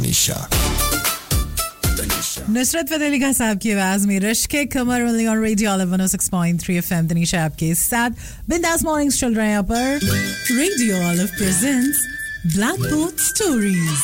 तनिषा नुसरत फतेह अली खान साहब की आवाज में रश्के कमर only on radio 106.3 FM Tanisha आपके साथ बिंदास मॉर्निंग्स चल रहे हैं यहाँ पर radio olive presents black board stories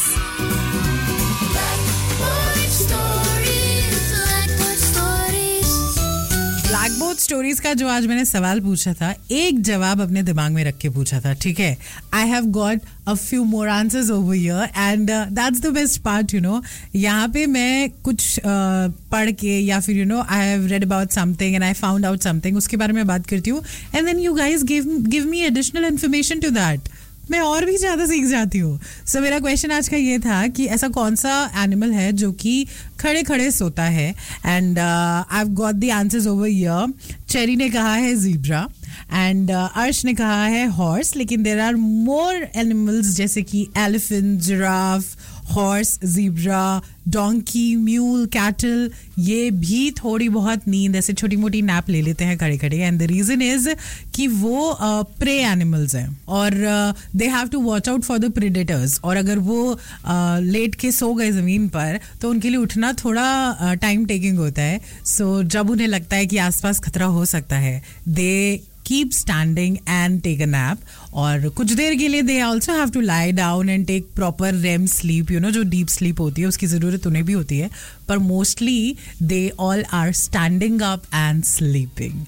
black board stories का जो आज मैंने सवाल पूछा था एक जवाब अपने दिमाग में रख के पूछा था ठीक है I have got a few more answers over here and that's the best part you know यहाँ पे मैं कुछ पढ़ के या फिर you know I have read about something and I found out something उसके बारे में बात करती हूँ and then you guys give me additional information to that मैं और भी ज़्यादा सीख जाती हूँ सो मेरा क्वेश्चन आज का ये था कि ऐसा कौन सा एनिमल है जो कि खड़े खड़े सोता है and I have got the answers over here cherry ने कहा है ज़ीब्रा एंड अर्श ने कहा है हॉर्स लेकिन देयर आर मोर एनिमल्स जैसे कि elephant giraffe horse zebra donkey mule cattle ये भी थोड़ी बहुत नींद ऐसे छोटी मोटी नैप ले लेते हैं खड़े खड़े एंड द रीजन इज कि वो प्रे एनिमल्स हैं और they have to watch out for the predators और अगर वो लेट के सो गए ज़मीन पर तो उनके लिए उठना थोड़ा टाइम टेकिंग होता है सो जब उन्हें लगता है कि आसपास खतरा हो सकता है दे keep standing and take a nap और कुछ देर के लिए they also have to lie down and take proper REM sleep you know जो deep sleep होती है उसकी ज़रूरत उन्हें भी होती है पर mostly they all are standing up and sleeping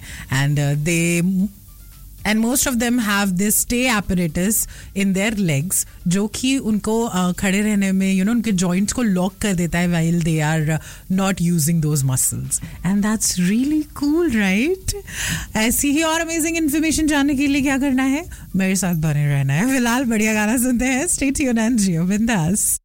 and most of them have this stay apparatus in their legs जो कि उनको खड़े रहने में you know उनके joints को lock कर देता है while they are not using those muscles and that's really cool right ऐसी ही और amazing information जानने के लिए क्या करना है मेरे साथ बने रहना है फिलहाल बढ़िया गाना सुनते हैं stay tuned and जियो बिंदास